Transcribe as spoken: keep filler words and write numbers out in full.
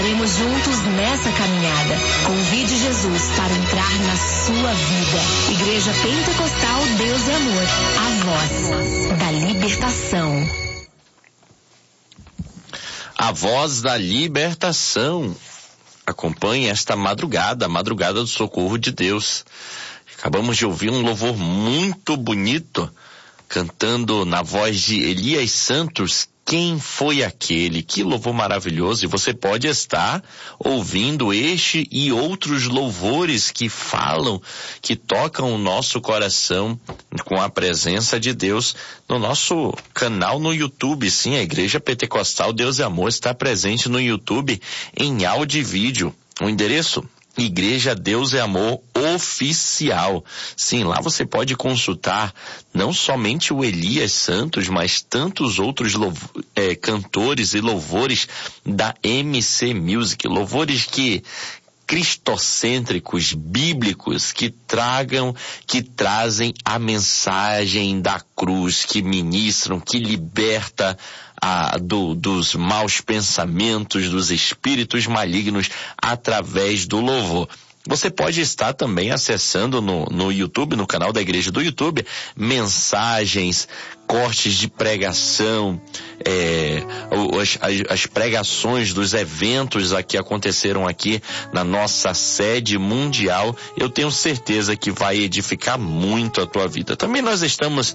Estaremos juntos nessa caminhada. Convide Jesus para entrar na sua vida. Igreja Pentecostal Deus e Amor, a voz da libertação. A voz da libertação. Acompanhe esta madrugada, a madrugada do socorro de Deus. Acabamos de ouvir um louvor muito bonito, cantando na voz de Elias Santos, Quem Foi Aquele? Que louvor maravilhoso! E você pode estar ouvindo este e outros louvores que falam, que tocam o nosso coração com a presença de Deus no nosso canal no YouTube. Sim, a Igreja Pentecostal Deus e Amor está presente no YouTube em áudio e vídeo. O endereço? Igreja Deus e Amor Oficial. Sim, lá você pode consultar não somente o Elias Santos, mas tantos outros louv- é, cantores e louvores da M C Music. Louvores que cristocêntricos, bíblicos, que tragam, que trazem a mensagem da cruz, que ministram, que liberta a, do, dos maus pensamentos, dos espíritos malignos através do louvor. Você pode estar também acessando no, no YouTube, no canal da Igreja do YouTube, mensagens, cortes de pregação, é, as, as pregações dos eventos que aconteceram aqui na nossa sede mundial. Eu tenho certeza que vai edificar muito a tua vida. Também nós estamos